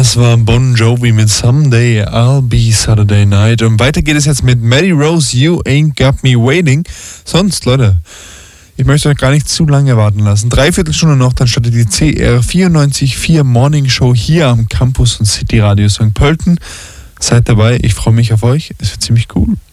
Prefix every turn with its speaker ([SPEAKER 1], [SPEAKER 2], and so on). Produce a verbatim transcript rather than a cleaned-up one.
[SPEAKER 1] Das war Bon Jovi mit Someday I'll Be Saturday Night. Und weiter geht es jetzt mit Maddie Rose, You Ain't Got Me Waiting. Sonst, Leute, ich möchte euch gar nicht zu lange warten lassen. Dreiviertel Stunde noch, dann startet die C R vierundneunzig Komma vier Morning Show hier am Campus und City Radio Sankt Pölten. Seid dabei, ich freue mich auf euch. Es wird ziemlich cool.